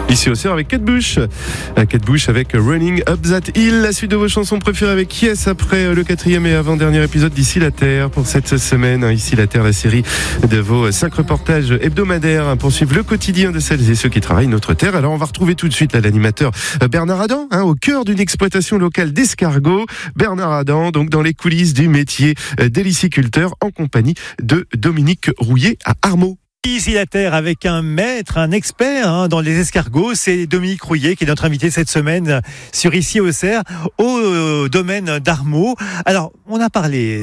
Ici au Cerf avec Kate Bush. Kate Bush avec Running Up That Hill. La suite de vos chansons préférées avec Yes après le 4e et avant-dernier épisode d'Ici la Terre pour cette semaine. Ici la Terre, la série de vos 5 reportages hebdomadaires pour suivre le quotidien de celles et ceux qui travaillent notre terre. Alors on va retrouver tout de suite l'animateur Bernard Adam, au cœur d'une exploitation locale d'escargots. Bernard Adam, donc dans les coulisses du métier d'héliciculteur en compagnie de Dominique Rouillet à Armeau. Ici la Terre avec un maître, un expert dans les escargots, c'est Dominique Rouillet qui est notre invité cette semaine sur Ici au Cerf, au domaine d'Armeau. Alors, on a parlé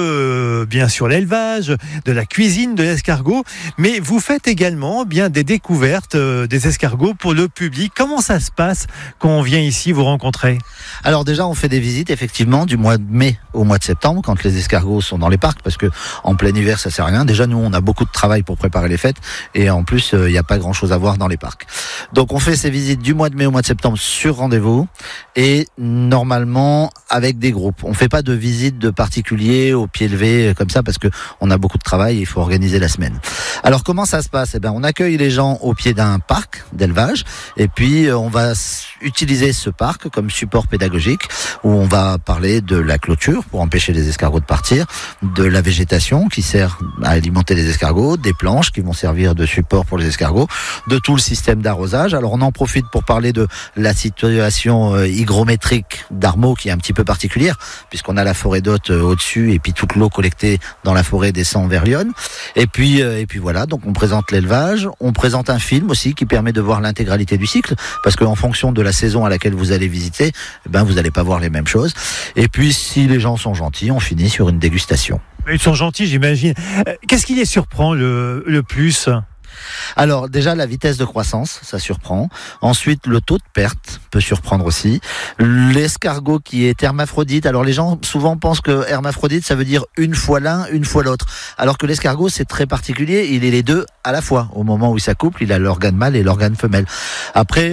de, bien sûr, l'élevage, de la cuisine de l'escargot, mais vous faites également bien des découvertes des escargots pour le public. Comment ça se passe quand on vient ici vous rencontrer ? Alors déjà, on fait des visites effectivement du mois de mai au mois de septembre quand les escargots sont dans les parcs, parce que en plein hiver ça sert à rien. Déjà nous on a beaucoup de travail pour préparer les fêtes et en plus il n'y a pas grand chose à voir dans les parcs. Donc on fait ces visites du mois de mai au mois de septembre sur rendez-vous et normalement avec des groupes. On fait pas de visite de particuliers au pied levé comme ça parce que on a beaucoup de travail et il faut organiser la semaine. Alors comment ça se passe ? On accueille les gens au pied d'un parc d'élevage et puis on va utiliser ce parc comme support pédagogique où on va parler de la clôture pour empêcher les escargots de partir, de la végétation qui sert à alimenter les escargots, des planches qui vont servir de support pour les escargots, de tout le système d'arrosage. Alors on en profite pour parler de la situation hygrométrique d'Armeau qui est un petit peu particulière puisqu'on a la forêt d'Hôte au-dessus et puis toute l'eau collectée dans la forêt descend vers Lyon. Et puis voilà, donc on présente l'élevage, on présente un film aussi qui permet de voir l'intégralité du cycle parce qu'en fonction de la saison à laquelle vous allez visiter, vous n'allez pas voir les mêmes choses. Et puis si les gens sont gentils, on finit sur une dégustation. Ils sont gentils, j'imagine. Qu'est-ce qui les surprend le plus ? Alors déjà la vitesse de croissance, ça surprend. Ensuite le taux de perte peut surprendre aussi. L'escargot qui est hermaphrodite. Alors les gens souvent pensent que hermaphrodite ça veut dire une fois l'un, une fois l'autre. Alors que l'escargot c'est très particulier, il est les deux à la fois. Au moment où il s'accouple, il a l'organe mâle et l'organe femelle. Après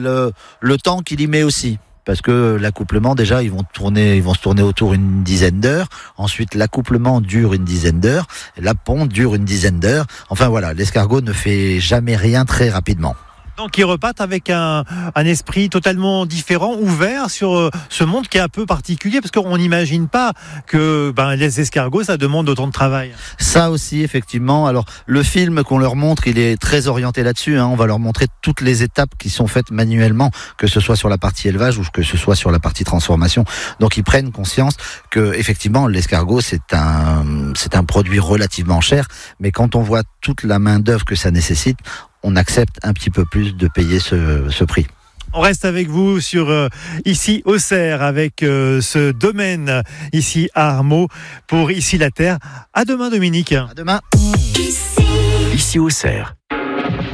le temps qu'il y met aussi. Parce que l'accouplement, déjà, ils vont se tourner autour une dizaine d'heures. Ensuite, l'accouplement dure une dizaine d'heures. La ponte dure une dizaine d'heures. Enfin voilà, l'escargot ne fait jamais rien très rapidement. Donc ils repartent avec un esprit totalement différent, ouvert sur ce monde qui est un peu particulier, parce qu'on n'imagine pas que les escargots, ça demande autant de travail. Ça aussi, effectivement. Alors le film qu'on leur montre, il est très orienté là-dessus. On va leur montrer toutes les étapes qui sont faites manuellement, que ce soit sur la partie élevage ou que ce soit sur la partie transformation. Donc ils prennent conscience que effectivement l'escargot c'est un produit relativement cher, mais quand on voit toute la main d'œuvre que ça nécessite, on accepte un petit peu plus de payer ce prix. On reste avec vous sur Ici au Cerf avec ce domaine ici à Armeau pour Ici la Terre. À demain Dominique. À demain. Ici au Cerf.